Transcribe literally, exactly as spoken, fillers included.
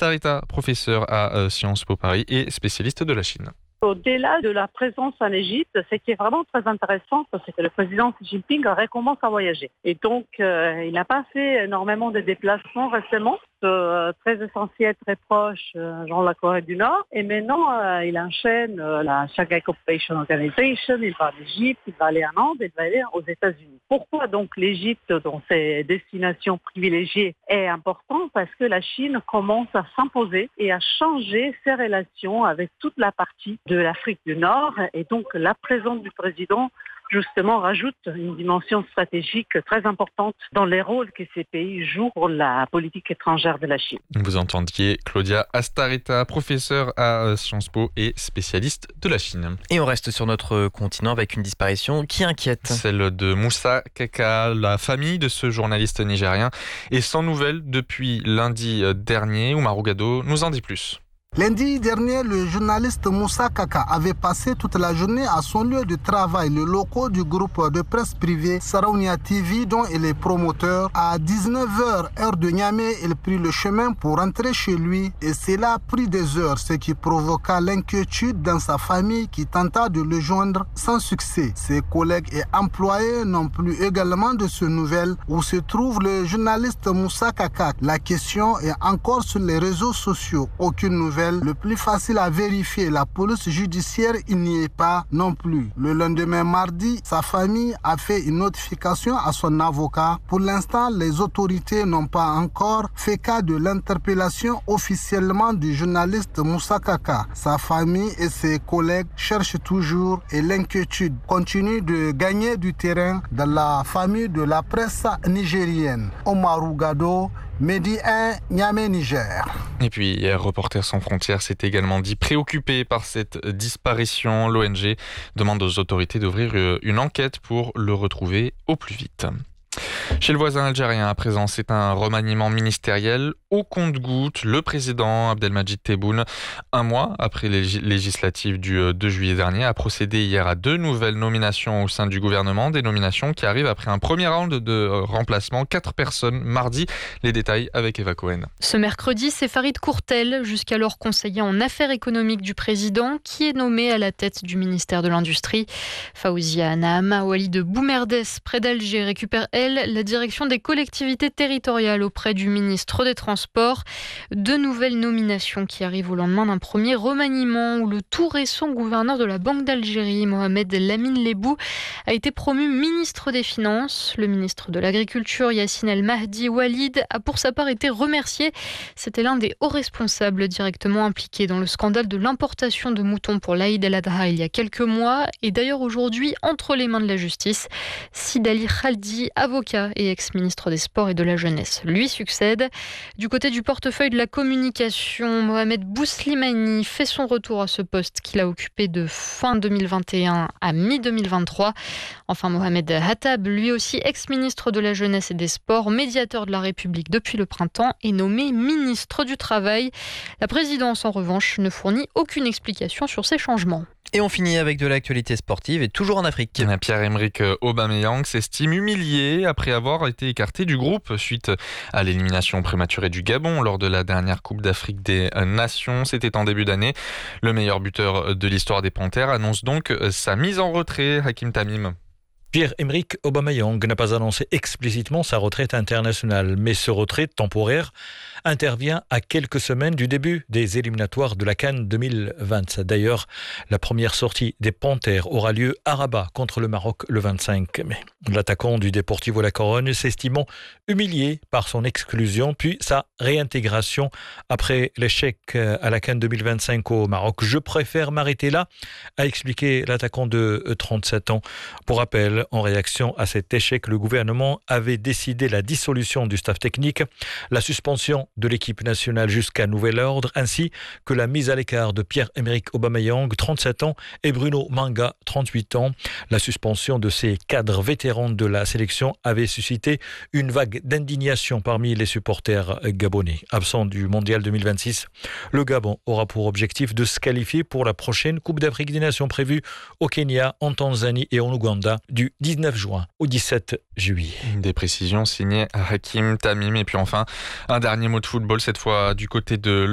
Astarita, professeur à euh, Sciences Po Paris et spécialiste de la Chine. Au-delà de la présence en Égypte, ce qui est vraiment très intéressant, c'est que le président Xi Jinping recommence à voyager. Et donc, euh, il n'a pas fait énormément de déplacements récemment, euh, très essentiels, très proches, euh, genre la Corée du Nord. Et maintenant, euh, il enchaîne euh, la Shanghai Cooperation Organization, il va en Égypte, il va aller en Inde, il va aller aux États-Unis. Pourquoi donc l'Égypte, dans ses destinations privilégiées, est important? Parce que la Chine commence à s'imposer et à changer ses relations avec toute la partie de l'Afrique du Nord. Et donc, la présence du président, justement, rajoute une dimension stratégique très importante dans les rôles que ces pays jouent pour la politique étrangère de la Chine. Vous entendiez Claudia Astarita, professeure à Sciences Po et spécialiste de la Chine. Et on reste sur notre continent avec une disparition qui inquiète. Celle de Moussa Kaka. La famille de ce journaliste nigérien est sans nouvelles depuis lundi dernier. Oumar Ougado nous en dit plus. Lundi dernier, le journaliste Moussa Kaka avait passé toute la journée à son lieu de travail, le locaux du groupe de presse privé Saraounia T V, dont il est promoteur. À dix-neuf heures, heure de Niamey, il prit le chemin pour rentrer chez lui et cela a pris des heures, ce qui provoqua l'inquiétude dans sa famille qui tenta de le joindre sans succès. Ses collègues et employés n'ont plus également de ce nouvelle. Où se trouve le journaliste Moussa Kaka? La question est encore sur les réseaux sociaux. Aucune nouvelle. Le plus facile à vérifier, la police judiciaire, il n'y est pas non plus. Le lendemain mardi, sa famille a fait une notification à son avocat. Pour l'instant, les autorités n'ont pas encore fait cas de l'interpellation officiellement du journaliste Moussa Kaka. Sa famille et ses collègues cherchent toujours et l'inquiétude continue de gagner du terrain dans la famille de la presse nigérienne. Oumar Ougado, Medi un, Niamey, Niger. Et puis hier, Reporters sans frontières s'est également dit préoccupé par cette disparition. L'O N G demande aux autorités d'ouvrir une enquête pour le retrouver au plus vite. Chez le voisin algérien, à présent, c'est un remaniement ministériel au compte-gouttes. Le président Abdelmadjid Tebboune, un mois après les législatives du deux juillet dernier, a procédé hier à deux nouvelles nominations au sein du gouvernement. Des nominations qui arrivent après un premier round de remplacement. Quatre personnes mardi. Les détails avec Eva Cohen. Ce mercredi, c'est Farid Courtel, jusqu'alors conseiller en affaires économiques du président, qui est nommé à la tête du ministère de l'Industrie. Faouzia Nahama Ouali de Boumerdès, près d'Alger, récupère elle la direction des collectivités territoriales auprès du ministre des Transports. Deux nouvelles nominations qui arrivent au lendemain d'un premier remaniement où le tout récent gouverneur de la Banque d'Algérie, Mohamed Lamine Lebou, a été promu ministre des Finances. Le ministre de l'Agriculture, Yassine El Mahdi Walid, a pour sa part été remercié. C'était l'un des hauts responsables directement impliqués dans le scandale de l'importation de moutons pour l'Aïd el-Adha il y a quelques mois et d'ailleurs aujourd'hui entre les mains de la justice. Sid Ali Khaldi, avocat et ex-ministre des Sports et de la Jeunesse, lui succède. Du côté du portefeuille de la communication, Mohamed Bouslimani fait son retour à ce poste qu'il a occupé de fin deux mille vingt et un à mi-deux mille vingt-trois. Enfin, Mohamed Hattab, lui aussi ex-ministre de la Jeunesse et des Sports, médiateur de la République depuis le printemps, est nommé ministre du Travail. La présidence, en revanche, ne fournit aucune explication sur ces changements. Et on finit avec de l'actualité sportive et toujours en Afrique. Pierre-Emerick Aubameyang s'estime humilié après avoir été écarté du groupe suite à l'élimination prématurée du Gabon lors de la dernière Coupe d'Afrique des Nations. C'était en début d'année. Le meilleur buteur de l'histoire des Panthères annonce donc sa mise en retrait. Hakim Tamim. Pierre-Emerick Aubameyang n'a pas annoncé explicitement sa retraite internationale, mais ce retrait temporaire intervient à quelques semaines du début des éliminatoires de la CAN deux mille vingt-sept. D'ailleurs, la première sortie des Panthères aura lieu à Rabat contre le Maroc le vingt-cinq mai. L'attaquant du Deportivo La Corogne s'estimant humilié par son exclusion, puis sa réintégration après l'échec à la CAN deux mille vingt-cinq au Maroc. Je préfère m'arrêter là, a expliqué l'attaquant de trente-sept ans. Pour rappel, en réaction à cet échec, le gouvernement avait décidé la dissolution du staff technique, la suspension de l'équipe nationale jusqu'à nouvel ordre, ainsi que la mise à l'écart de Pierre-Emerick Aubameyang, trente-sept ans, et Bruno Manga, trente-huit ans. La suspension de ces cadres vétérans de la sélection avait suscité une vague d'indignation parmi les supporters gabonais. Absent du Mondial deux mille vingt-six, le Gabon aura pour objectif de se qualifier pour la prochaine Coupe d'Afrique des Nations prévue au Kenya, en Tanzanie et en Ouganda du dix-neuf juin au dix-sept juillet. Des précisions signées Hakim Tamim. Et puis enfin, un dernier mot de football, cette fois du côté de